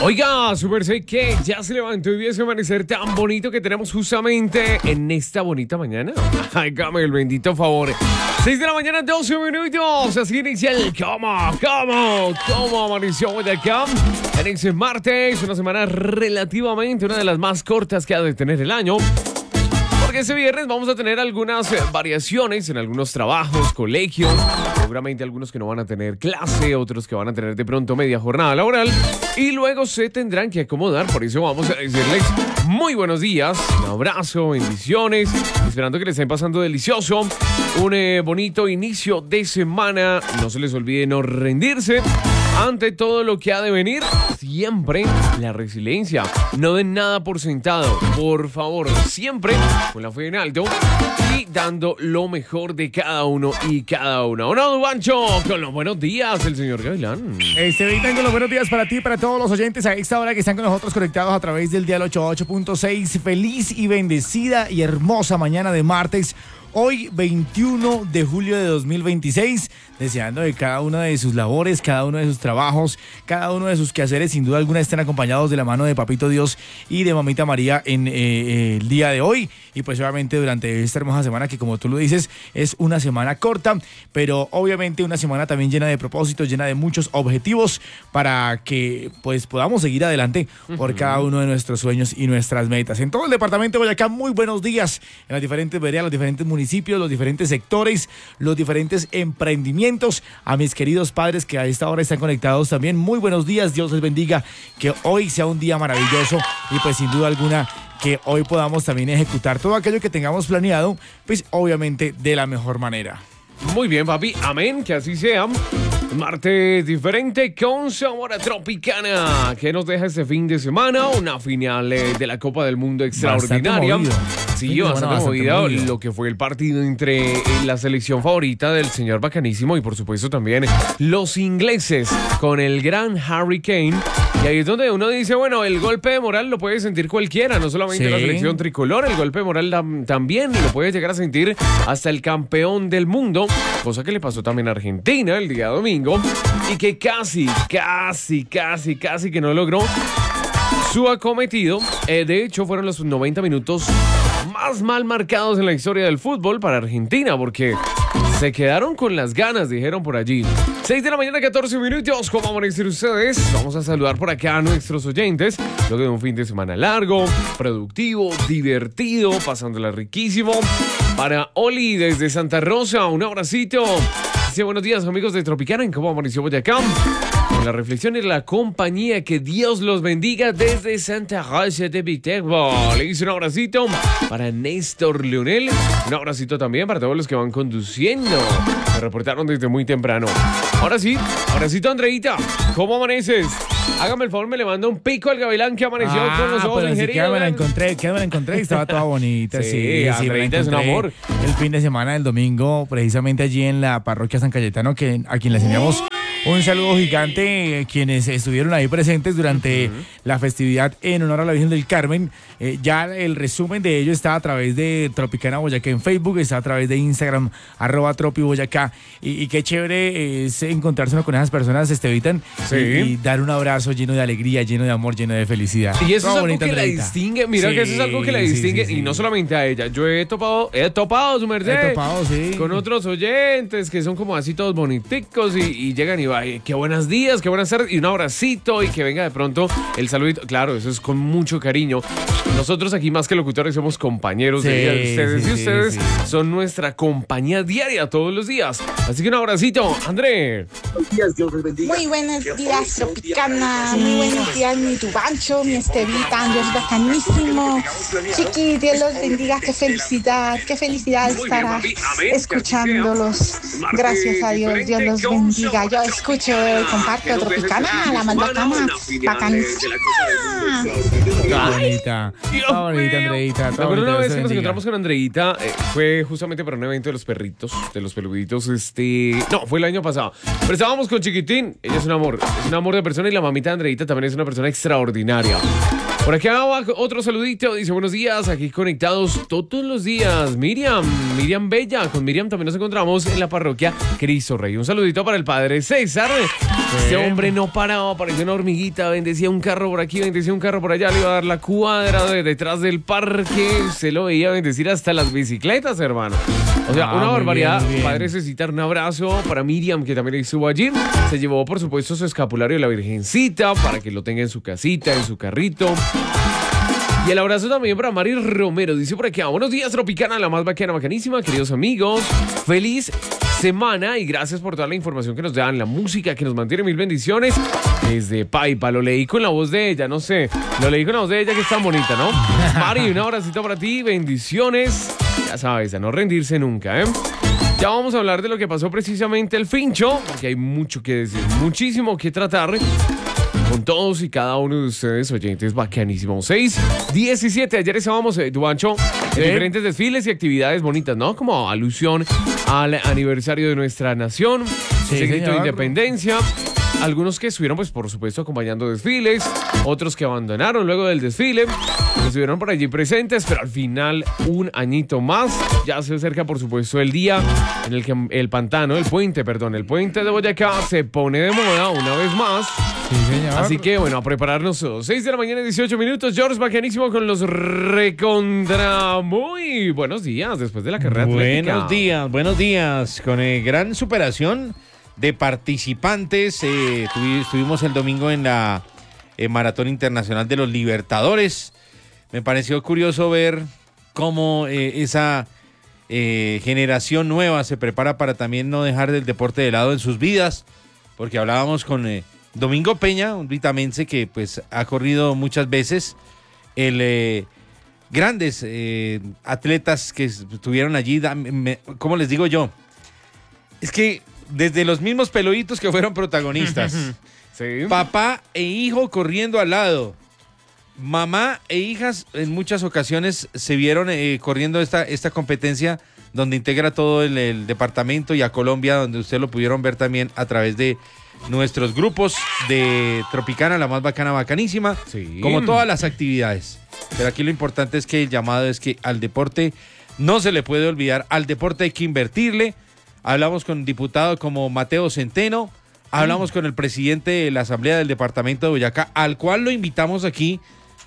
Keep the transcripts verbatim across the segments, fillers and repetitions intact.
Oiga, super sé que ya se levantó y vio ese amanecer tan bonito que tenemos justamente en esta bonita mañana. Hágame el bendito favor. seis de la mañana, doce minutos. Así inicia el ¿Cómo? ¿Cómo? ¿Cómo amaneció hoy de acá? En ese martes, una semana relativamente una de las más cortas que ha de tener el año. Porque ese viernes vamos a tener algunas eh, variaciones en algunos trabajos, colegios, seguramente algunos que no van a tener clase, otros que van a tener de pronto media jornada laboral y luego se tendrán que acomodar. Por eso vamos a decirles muy buenos días, un abrazo, bendiciones, esperando que les estén pasando delicioso, un eh, bonito inicio de semana. No se les olvide no rendirse ante todo lo que ha de venir. Siempre la resiliencia, no den nada por sentado, por favor, siempre con la fe en alto y dando lo mejor de cada uno y cada una. ¿O no, Juancho? Con los buenos días, el señor Gavilán. Esteban, con los buenos días para ti y para todos los oyentes a esta hora que están con nosotros conectados a través del dial ochenta y ocho punto seis. Feliz y bendecida y hermosa mañana de martes. Hoy, veintiuno de julio de dos mil veintiséis, deseando de cada una de sus labores, cada uno de sus trabajos, cada uno de sus quehaceres, sin duda alguna estén acompañados de la mano de Papito Dios y de Mamita María en eh, el día de hoy. Y pues obviamente durante esta hermosa semana que, como tú lo dices, es una semana corta, pero obviamente una semana también llena de propósitos, llena de muchos objetivos para que pues podamos seguir adelante por uh-huh. cada uno de nuestros sueños y nuestras metas. En todo el departamento de Boyacá, muy buenos días en las diferentes veredas, los diferentes municipios, los diferentes sectores, los diferentes emprendimientos. A mis queridos padres que a esta hora están conectados también, muy buenos días, Dios les bendiga, que hoy sea un día maravilloso y pues sin duda alguna que hoy podamos también ejecutar todo aquello que tengamos planeado, pues obviamente de la mejor manera. Muy bien, papi, amén, que así sea. Martes diferente con sabor a Tropicana. ¿Qué nos deja este fin de semana? Una final eh, de la Copa del Mundo extraordinaria. Sí, bastante movido lo que fue el partido entre la selección favorita del señor Bacanísimo y por supuesto también los ingleses con el gran Harry Kane. Y ahí es donde uno dice, bueno, el golpe de moral lo puede sentir cualquiera, no solamente sí. la selección tricolor, el golpe de moral tam- también lo puede llegar a sentir hasta el campeón del mundo, cosa que le pasó también a Argentina el día domingo y que casi, casi, casi, casi que no logró su acometido. Eh, de hecho, fueron los noventa minutos más mal marcados en la historia del fútbol para Argentina, porque se quedaron con las ganas, dijeron por allí. seis de la mañana, catorce minutos. ¿Cómo amanecen ustedes? Vamos a saludar por acá a nuestros oyentes. Luego de un fin de semana largo, productivo, divertido, pasándola riquísimo. Para Oli desde Santa Rosa, un abracito. Dice, buenos días, amigos de Tropicana. ¿En cómo amaneció Boyacá? Con la reflexión y la compañía, que Dios los bendiga desde Santa Rosa de Viterbo. Le hice un abracito para Néstor Leonel. Un abracito también para todos los que van conduciendo. Se reportaron desde muy temprano. Ahora sí, abracito Andreita. ¿Cómo amaneces? Hágame el favor, me le manda un pico al gavilán que amaneció ah, con los ojos ingeridos. Sí, que me la encontré, que me la encontré y estaba toda bonita. sí, sí, Andreita es un amor. El fin de semana del domingo, precisamente allí en la parroquia San Cayetano, que, a quien les enviamos un saludo gigante, quienes estuvieron ahí presentes durante uh-huh. la festividad en honor a la Virgen del Carmen. Eh, ya el resumen de ello está a través de Tropicana Boyacá en Facebook, está a través de Instagram, arroba Tropi Boyacá. Y, y qué chévere es encontrarse con esas personas, Estevitan, sí. y, y dar un abrazo lleno de alegría, lleno de amor, lleno de felicidad. Y eso Toda es algo que Andreita. la distingue, mira sí, que eso es algo que la distingue, sí, sí, sí. y no solamente a ella. Yo he topado, he topado, su merced, he topado, sí. con otros oyentes que son como así todos boniticos y, y llegan y Ay, qué buenos días, qué buenas tardes, y un abracito, y que venga de pronto el saludito. Claro, eso es con mucho cariño. Nosotros aquí, más que locutores, somos compañeros sí, de vida de ustedes, sí, y ustedes sí, sí. son nuestra compañía diaria todos los días. Así que un abracito, André. Buenos días, Dios les bendiga. Muy buenos días, Tropicana. Muy buenos días, mi Tubancho, mi Estevita, Dios bacanísimo. Chiqui, Dios los bendiga, qué felicidad, qué felicidad estar escuchándolos. Gracias a Dios, Dios los bendiga. Yo escucho y comparto Tropicana, la más bacana, bacanísima. Bonita, bonita, Andreita. Me acuerdo una vez que nos encontramos con Andreita, eh, fue justamente para un evento de los perritos, de los peluditos, este... No, fue el año pasado. Pero estábamos con Chiquitín, ella es un amor, es un amor de persona y la mamita de Andreita también es una persona extraordinaria. Por aquí abajo, otro saludito. Dice, buenos días, aquí conectados todos los días. Miriam, Miriam Bella. Con Miriam también nos encontramos en la parroquia Cristo Rey. Un saludito para el padre César. Este hombre no paraba, parecía una hormiguita. Bendecía un carro por aquí, bendecía un carro por allá. Le iba a dar la cuadra de detrás del parque. Se lo veía bendecir hasta las bicicletas, hermano. O sea, ah, una barbaridad. Bien, bien. Padre César, un abrazo para Miriam, que también estuvo allí. Se llevó, por supuesto, su escapulario de la Virgencita para que lo tenga en su casita, en su carrito. Y el abrazo también para Mari Romero. Dice por aquí, buenos días, Tropicana, la más bacana, bacanísima. Queridos amigos, feliz semana y gracias por toda la información que nos dan, la música que nos mantiene. Mil bendiciones desde Paipa. Lo leí con la voz de ella, no sé. Lo leí con la voz de ella, que es tan bonita, ¿no? Mari, un abracito para ti, bendiciones. Ya sabes, a no rendirse nunca, ¿eh? Ya vamos a hablar de lo que pasó precisamente el Fincho, porque hay mucho que decir, muchísimo que tratar con todos y cada uno de ustedes, oyentes bacanísimos. seis diecisiete, ayer estábamos, eh, Duancho, en ¿Eh? diferentes desfiles y actividades bonitas, ¿no? Como alusión al aniversario de nuestra nación, sí, ese grito de independencia. Algunos que estuvieron, pues, por supuesto, acompañando desfiles, otros que abandonaron luego del desfile, estuvieron por allí presentes, pero al final, un añito más, ya se acerca, por supuesto, el día en el que el pantano, el puente, perdón, el puente de Boyacá se pone de moda una vez más. Sí, señor. Así que, bueno, a prepararnos todos. seis de la mañana, dieciocho minutos, George, bacanísimo con los recontra. Muy buenos días después de la carrera atlética. Buenos días, buenos días, con eh, gran superación de participantes. Eh, estuvimos el domingo en la eh, Maratón Internacional de los Libertadores. Me pareció curioso ver cómo eh, esa eh, generación nueva se prepara para también no dejar el deporte de lado en sus vidas, porque hablábamos con eh, Domingo Peña, un vitamense que pues ha corrido muchas veces, el eh, grandes eh, atletas que estuvieron allí. Me, ¿Cómo les digo yo? Es que desde los mismos peluditos que fueron protagonistas, sí. Papá e hijo corriendo al lado, mamá e hijas en muchas ocasiones se vieron eh, corriendo esta, esta competencia donde integra todo el, el departamento, y a Colombia, donde ustedes lo pudieron ver también a través de nuestros grupos de Tropicana, la más bacana, bacanísima, sí. Como todas las actividades. Pero aquí lo importante es que el llamado es que al deporte no se le puede olvidar, al deporte hay que invertirle. Hablamos con un diputado como Mateo Centeno, hablamos con el presidente de la Asamblea del Departamento de Boyacá, al cual lo invitamos aquí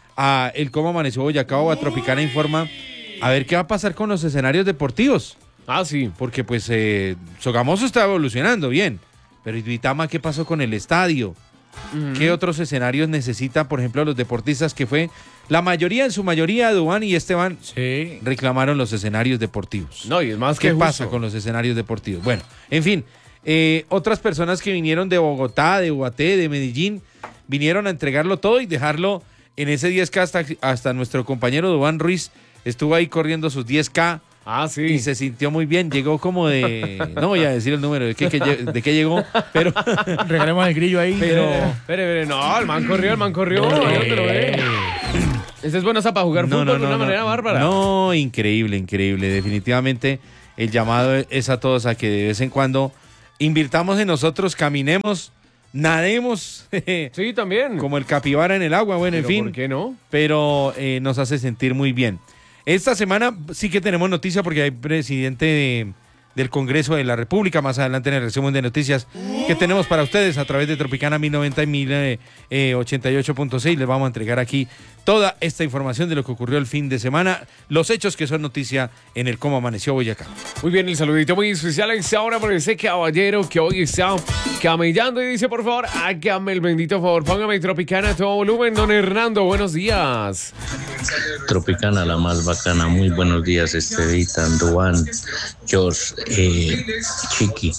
a el Cómo Amaneció Boyacá o a Tropicana Informa, a ver qué va a pasar con los escenarios deportivos. Ah, sí. Porque pues eh, Sogamoso está evolucionando bien, pero Duitama, ¿qué pasó con el estadio? Uh-huh. ¿Qué otros escenarios necesitan, por ejemplo, los deportistas, que fue la mayoría, en su mayoría, Duván y Esteban, sí, reclamaron los escenarios deportivos? No, y es más que ¿Qué justo. pasa con los escenarios deportivos? Bueno, en fin, eh, otras personas que vinieron de Bogotá, de Ubaté, de Medellín, vinieron a entregarlo todo y dejarlo en ese diez K. Hasta, hasta nuestro compañero Duván Ruiz estuvo ahí corriendo sus diez K. Ah, sí. Y se sintió muy bien. Llegó como de... No voy a decir el número de qué, que, de qué llegó, pero... Regalemos el grillo ahí. Pero... Espere, espere. No, el man corrió, el man corrió. No, no te lo ve. Ese es bueno para jugar no, fútbol no, de no, una no, manera bárbara. No, increíble, increíble. Definitivamente el llamado es a todos a que de vez en cuando invirtamos en nosotros, caminemos, nademos. Sí, también. Como el capibara en el agua, bueno, pero en fin. ¿por qué no? Pero eh, nos hace sentir muy bien. Esta semana sí que tenemos noticia porque hay presidente de, del Congreso de la República. Más adelante en el resumen de noticias que tenemos para ustedes a través de Tropicana mil noventa y mil ochenta y ocho punto seis. Les vamos a entregar aquí toda esta información de lo que ocurrió el fin de semana, los hechos que son noticia en el Cómo Amaneció Boyacá. Muy bien, el saludito muy especial a esta hora por ese caballero que hoy está camellando y dice, por favor, hágame el bendito favor, póngame Tropicana a todo volumen. Don Hernando, buenos días. Tropicana, la más bacana, muy buenos días, Estevitan, Duan, George, eh, Chiqui,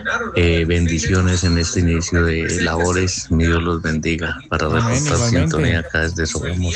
eh, bendiciones en este inicio de labores, mi Dios los bendiga, para reportar sintonía acá desde Sogamoso.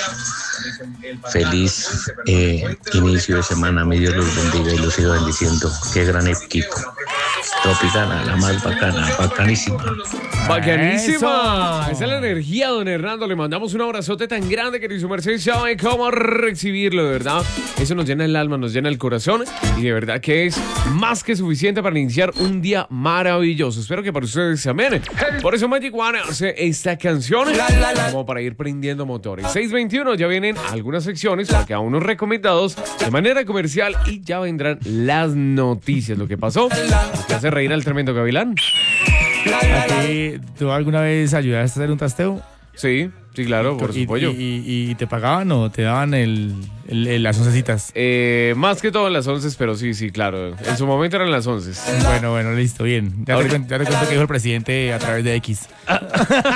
Feliz eh, inicio de semana, mi Dios los bendiga y los siga bendiciendo, qué gran equipo. Tropicana, la más bacana, bacanísima. Bacanísima. Eso. Esa es la energía, don Hernando. Le mandamos un abrazote tan grande que ni su merced sabe cómo recibirlo, de verdad. Eso nos llena el alma, nos llena el corazón y de verdad que es más que suficiente para iniciar un día maravilloso. Espero que para ustedes también. Por eso Magic One hace esta canción como para ir prendiendo motores. seis veintiuno, ya vienen algunas secciones para cada uno recomendados de manera comercial y ya vendrán las noticias. Lo que pasó, lo que hace reír al tremendo Gavilán. ¿A ti, ¿Tú alguna vez ayudaste a hacer un tasteo? Sí, sí, claro, por ¿Y, supuesto. y, y, y te pagaban o te daban el, el- el- las oncecitas? Eh, más que todo en las once, pero sí, sí, claro. En su momento eran las once. Bueno, bueno, listo, bien. Ya te, Ahorita- cuento, ya te cuento que dijo el presidente a través de X.